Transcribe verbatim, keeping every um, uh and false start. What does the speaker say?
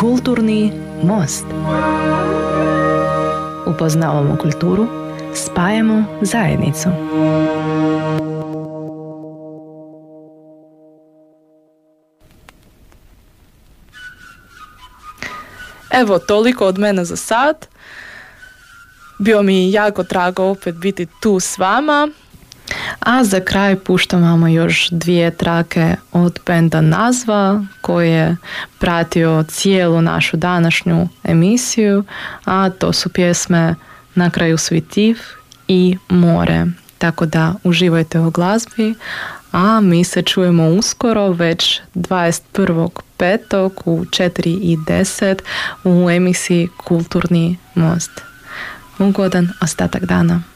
Kulturni most. Upoznavamo kulturu, spajamo zajednicu. Evo, toliko od mene za sad. Bio mi jako drago opet biti tu s vama. A za kraj puštam vama još dvije trake od benda Nazva, koji je pratio cijelu našu današnju emisiju, a to su pjesme Na kraju svitiv i More. Tako da uživajte u glazbi, a mi se čujemo uskoro, već dvadeset prvog petog u četiri i deset u emisiji Kulturni most. Ugodan ostatak dana.